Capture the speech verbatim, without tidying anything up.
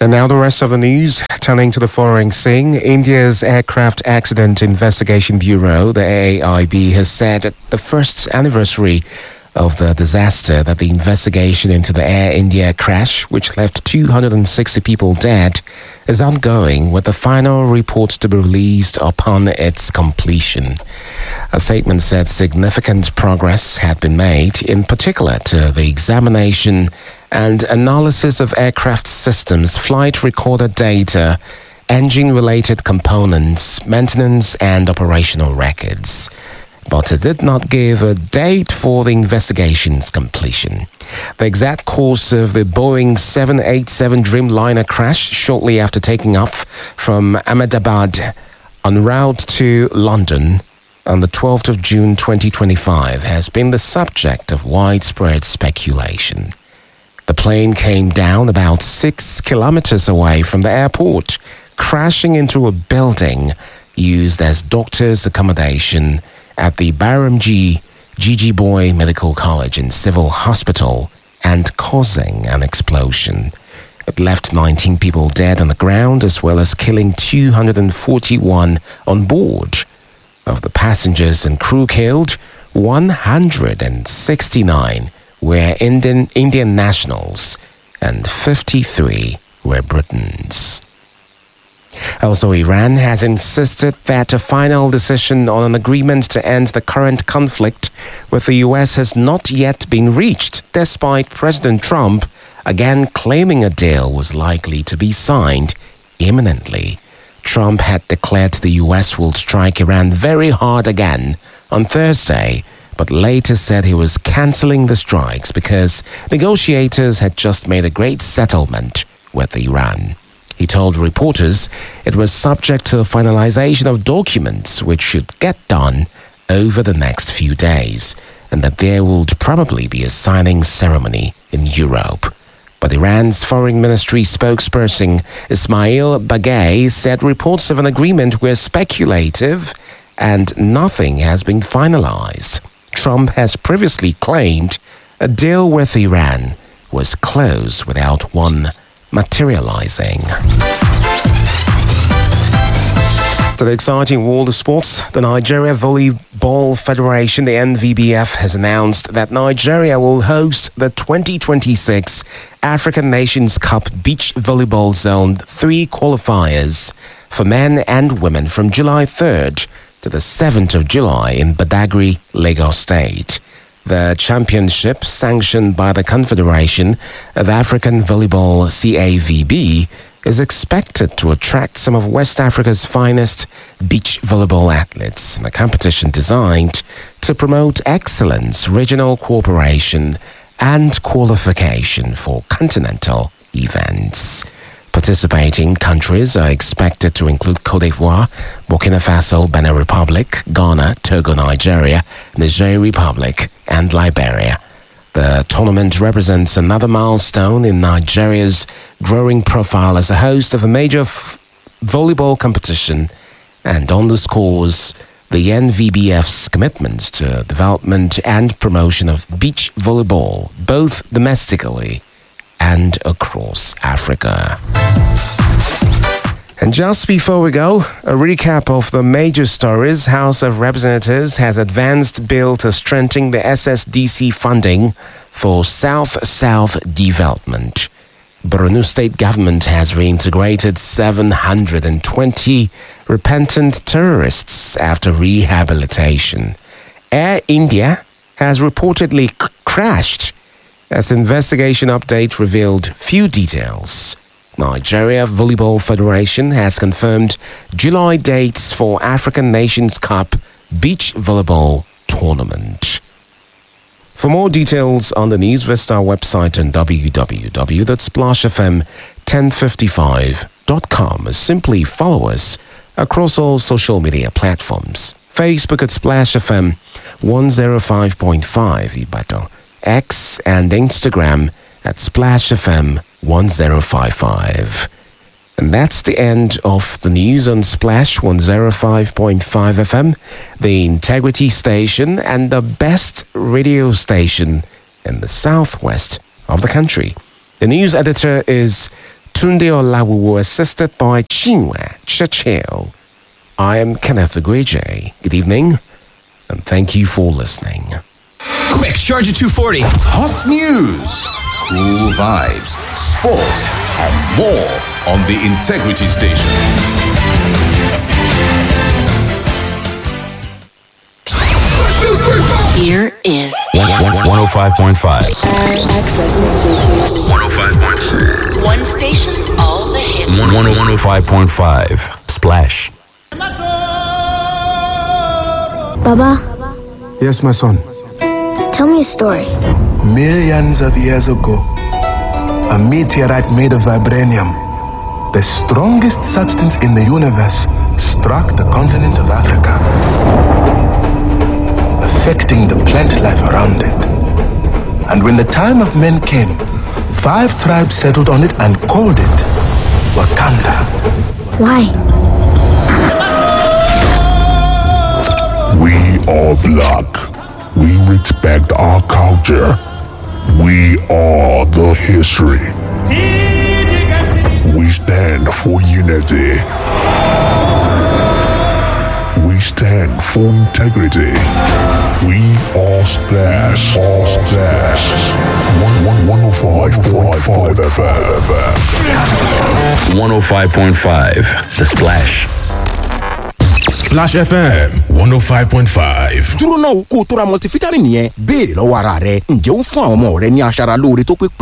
And now the rest of the news. Turning to the following scene, India's Aircraft Accident Investigation Bureau, the A A I B, has said at the first anniversary of the disaster that the investigation into the Air India crash, which left two hundred sixty people dead, is ongoing, with the final report to be released upon its completion. A statement said significant progress had been made, in particular to the examination and analysis of aircraft systems, flight recorder data, engine-related components, maintenance and operational records. But it did not give a date for the investigation's completion. The exact course of the Boeing seven eighty-seven Dreamliner crash shortly after taking off from Ahmedabad en route to London on the twelfth of June twenty twenty-five has been the subject of widespread speculation. The plane came down about six kilometers away from the airport, crashing into a building used as doctors' accommodation at the Baramji Jijiboy Medical College and Civil Hospital and causing an explosion. It left nineteen people dead on the ground as well as killing two hundred forty-one on board. Of the passengers and crew killed, one hundred sixty-nine were Indian, Indian nationals and fifty-three were Britons. Also, Iran has insisted that a final decision on an agreement to end the current conflict with the U S has not yet been reached, despite President Trump again claiming a deal was likely to be signed imminently. Trump had declared the U S would strike Iran very hard again on Thursday, but later said he was canceling the strikes because negotiators had just made a great settlement with Iran. He told reporters it was subject to finalization of documents which should get done over the next few days, and that there would probably be a signing ceremony in Europe. But Iran's foreign ministry spokesperson Ismail Baghei said reports of an agreement were speculative and nothing has been finalized. Trump has previously claimed a deal with Iran was close without one materializing. To the exciting world of sports, the Nigeria Volleyball Federation, the N V B F, has announced that Nigeria will host the twenty twenty-six African Nations Cup Beach Volleyball Zone three qualifiers for men and women from July third to the seventh of July in Badagry, Lagos State. The championship, sanctioned by the Confederation of African Volleyball C A V B, is expected to attract some of West Africa's finest beach volleyball athletes in a competition designed to promote excellence, regional cooperation, and qualification for continental events. Participating countries are expected to include Cote d'Ivoire, Burkina Faso, Benin Republic, Ghana, Togo, Nigeria, Niger Republic, and Liberia. The tournament represents another milestone in Nigeria's growing profile as a host of a major f- volleyball competition and underscores the N V B F's commitments to development and promotion of beach volleyball, both domestically and across Africa. And just before we go, a recap of the major stories. House of Representatives has advanced bill to strengthen the S S D C funding for South-South development. Borno State government has reintegrated seven hundred twenty repentant terrorists after rehabilitation. Air India has reportedly c- crashed as investigation update revealed few details. Nigeria Volleyball Federation has confirmed July dates for African Nations Cup Beach Volleyball Tournament. For more details on the news, visit our website on w w w dot splash f m ten fifty-five dot com. Simply follow us across all social media platforms. Facebook at Splash F M one oh five point five Ibadan, X and Instagram at Splash F M one oh five five. And that's the end of the news on Splash one oh five point five F M, the Integrity Station and the best radio station in the southwest of the country. The news editor is Tunde Olawiwo, assisted by Chinwe Churchill. I am Kenneth Agweje. Good evening, and thank you for listening. Quick, Charger two forty. Hot news, cool vibes, sports, and more on the Integrity Station. Here is one oh five point five. one oh five point six. one station, all the hits. one oh five point five. Splash. Baba, Yes, my son. tell me a story. Millions of years ago, a meteorite made of vibranium, the strongest substance in the universe, struck the continent of Africa, affecting the plant life around it. And when the time of men came, five tribes settled on it and called it Wakanda. Why? We are black. We respect our culture. We are the history. We stand for unity. We stand for integrity. We are Splash. All Splash. one one one oh five point five F M. one oh five point five. The Splash. Splash F M one oh five point five. dúró náà kó o tó ra multivitamin yẹn béèrè lọ́wọ́ ara rẹ ǹjẹ́ ó ń fún àwọn ọmọ rẹ ní aṣara lóore tó pé